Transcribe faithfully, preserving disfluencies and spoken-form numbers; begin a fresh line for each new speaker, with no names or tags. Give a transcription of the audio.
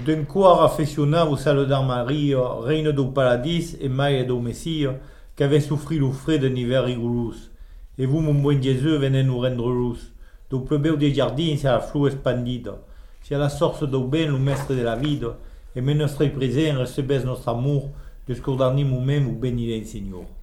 d'un cuore affezionato sale da Maria, reina do paradis e mai do Messia, qu'avait souffri le frais d'un hiver rigolous. Et vous, mon bon Jésus, venez nous rendre luz. Do plebeu des jardins, c'est la flou expandida. C'est la source do ben, le maître de la vida. Et mais notre présent recebez notre amour, jusqu'au dernier moment où bénirez, Seigneur.